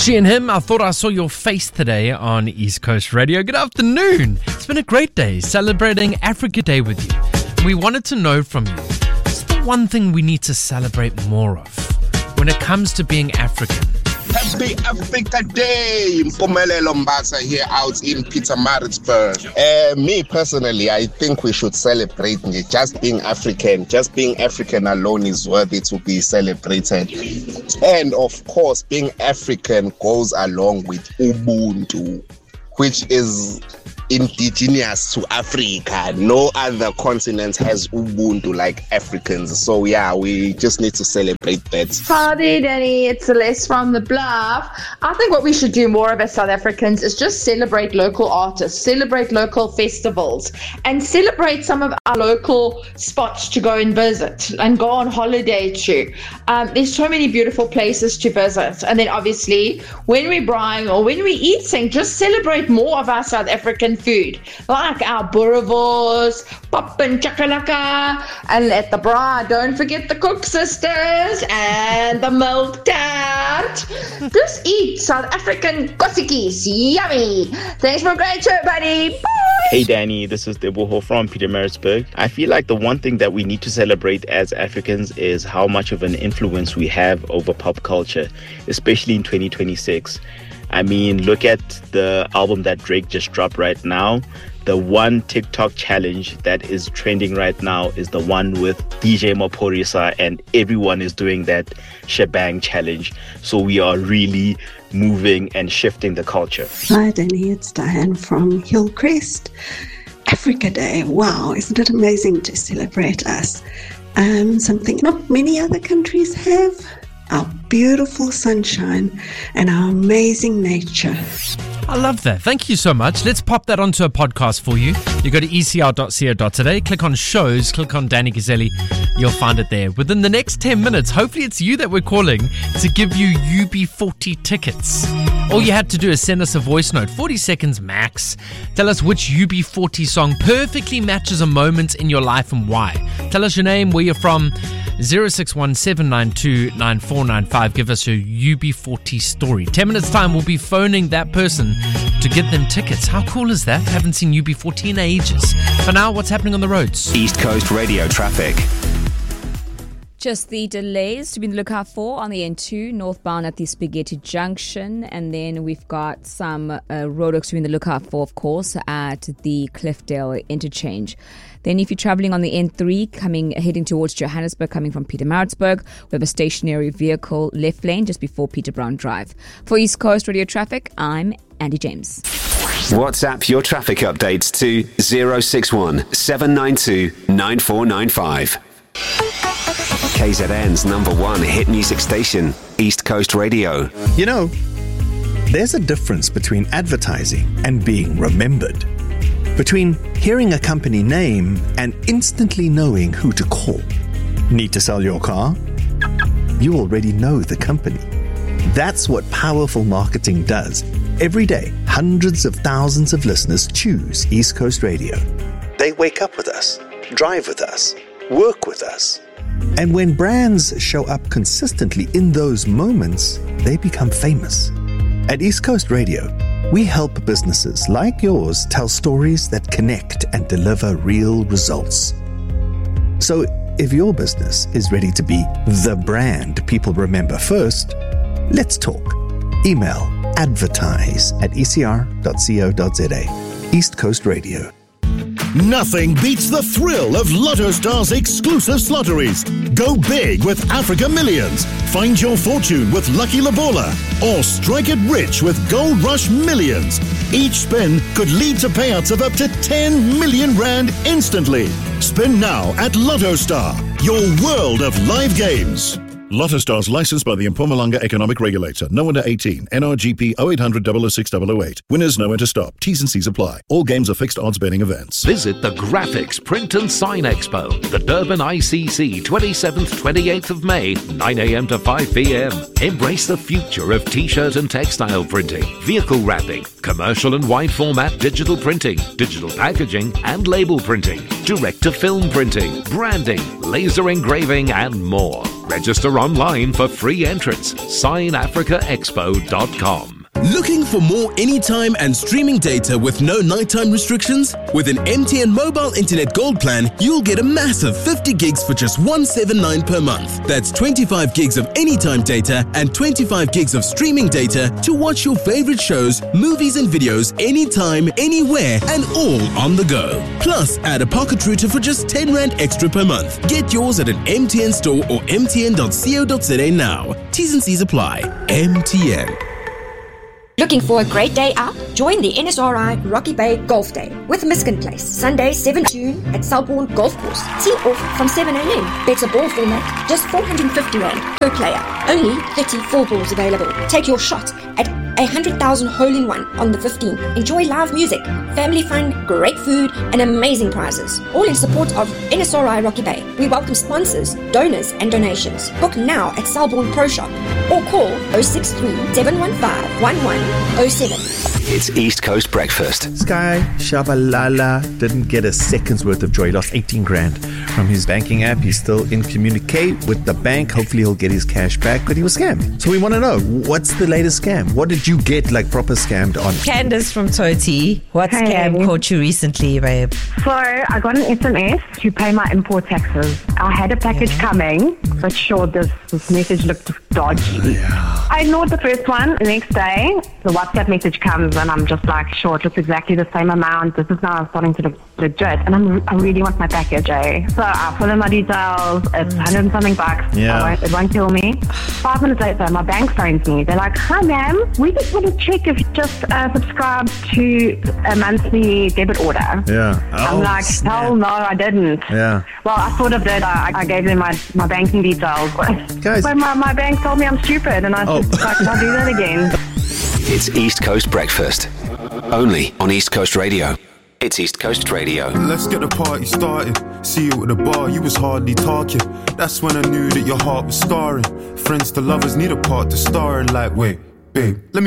She and him, I thought I saw your face today on East Coast Radio. Good afternoon. It's been a great day celebrating Africa Day with you. We wanted to know from you, what's the one thing we need to celebrate more of when it comes to being African? Happy Africa Day! Mpumelelo Mbasa here out in Pietermaritzburg. Me personally, I think we should celebrate just being African. Just being African alone is worthy to be celebrated. And of course, being African goes along with Ubuntu, which is indigenous to Africa. No other continent has Ubuntu like Africans. So yeah, we just need to celebrate that. Howdy, Danny. It's Celeste from the Bluff. I think what we should do more of as South Africans is just celebrate local artists, celebrate local festivals, and celebrate some of our local spots to go and visit and go on holiday to. There's so many beautiful places to visit. And then obviously, when we're buying or when we're eating, just celebrate more of our South African food, like our boerewors, pap and chakalaka, and at the bra, don't forget the Cook Sisters and the milk tart. Just eat South African kossikies, yummy. Thanks for a great show, buddy. Bye. Hey Danny, this is Deboho from Pietermaritzburg. I feel like the one thing that we need to celebrate as Africans is how much of an influence we have over pop culture, especially in 2026. I mean, look at the album that Drake just dropped right now. The one TikTok challenge that is trending right now is the one with DJ Maphorisa, and everyone is doing that shebang challenge. So we are really moving and shifting the culture. Hi Danny, it's Diane from Hillcrest. Africa Day, wow, isn't it amazing to celebrate us? Something not many other countries have. Our beautiful sunshine and our amazing nature. I love that. Thank you so much. Let's pop that onto a podcast for you. You go to ecr.co.za, click on shows, click on Danny Gazzelli. You'll find it there. Within the next 10 minutes, hopefully it's you that we're calling to give you UB40 tickets. All you had to do is send us a voice note, 40 seconds max. Tell us which UB40 song perfectly matches a moment in your life and why. Tell us your name, where you're from, 0617929495. Give us your UB40 story. 10 minutes time, we'll be phoning that person to get them tickets. How cool is that? Haven't seen UB40 in ages. For now, what's happening on the roads? East Coast Radio traffic. Just the delays to be on the lookout for on the N2 northbound at the Spaghetti Junction, and then we've got some roadworks to be on the lookout for, of course, at the Cliffdale interchange. Then if you're traveling on the N3 heading towards Johannesburg, coming from Pietermaritzburg, we have a stationary vehicle left lane just before Peter Brown Drive. For East Coast Radio Traffic, I'm Andy James. WhatsApp your traffic updates to 061 792 9495. KZN's number one hit music station, East Coast Radio. You know, there's a difference between advertising and being remembered. Between hearing a company name and instantly knowing who to call. Need to sell your car? You already know the company. That's what powerful marketing does. Every day, hundreds of thousands of listeners choose East Coast Radio. They wake up with us, drive with us, work with us. And when brands show up consistently in those moments, they become famous. At East Coast Radio, we help businesses like yours tell stories that connect and deliver real results. So if your business is ready to be the brand people remember first, let's talk. Email advertise@ecr.co.za. East Coast Radio. Nothing beats the thrill of Lotto Star's exclusive lotteries. Go big with Africa Millions. Find your fortune with Lucky Labola. Or strike it rich with Gold Rush Millions. Each spin could lead to payouts of up to 10 million rand instantly. Spin now at Lotto Star, your world of live games. Lotto Stars licensed by the Mpumalanga Economic Regulator. No under 18. NRGP 0800 006 008. Winners know when to stop. T's and C's apply. All games are fixed odds betting events. Visit the Graphics Print and Sign Expo, the Durban ICC, 27th, 28th of May, 9 a.m. to 5 p.m. Embrace the future of t-shirt and textile printing, vehicle wrapping, commercial and wide format digital printing, digital packaging and label printing, direct to film printing, branding, laser engraving and more. Register online for free entrance. SignAfricaExpo.com. Looking for more anytime and streaming data with no nighttime restrictions? With an MTN mobile internet gold plan, you'll get a massive 50 gigs for just $179 per month. That's 25 gigs of anytime data and 25 gigs of streaming data to watch your favorite shows, movies and videos anytime, anywhere and all on the go. Plus, add a pocket router for just 10 Rand extra per month. Get yours at an MTN store or mtn.co.za now. T's and C's apply. MTN. Looking for a great day out? Join the NSRI Rocky Bay Golf Day with Miskin Place, Sunday 7 June at Selborne Golf Course. Tee off from 7 a.m. Better ball format, just 450 Rand per player. Only 34 balls available. Take your shot at 100,000 hole-in-one on the 15th. Enjoy live music, family fun, great food, and amazing prizes. All in support of NSRI Rocky Bay. We welcome sponsors, donors, and donations. Book now at Selborne Pro Shop or call 063-715-1107. It's East Coast Breakfast. Sky Shabalala didn't get a second's worth of joy. He lost 18 grand from his banking app. He's still in communique with the bank. Hopefully he'll get his cash back, but he was scammed. So we want to know, what's the latest scam? What did you get like proper scammed on? Candace from Toti. What scam caught you recently, babe? So I got an SMS to pay my import taxes. I had a package coming, but sure, this message looked dodgy. I ignored the first one. The next day, the WhatsApp message comes and I'm just like, sure, it looks exactly the same amount. This is now starting to look legit. And I really want my package, eh? So I fill in my details. It's 100 and something bucks. Yeah. It won't kill me. 5 minutes later, my bank phones me. They're like, hi, ma'am. We just want to check if you just subscribed to a monthly debit order. Yeah. I'm like, hell no, I didn't. Yeah. Well, I sort of did. I gave them my banking details. Guys. But my bank told me I'm stupid, and I said, I'll do that again. It's East Coast Breakfast. Only on East Coast Radio. It's East Coast Radio. Let's get the party started. See you at the bar, you was hardly talking. That's when I knew that your heart was scarring. Friends to lovers need a part to star in. Like, wait, babe, let me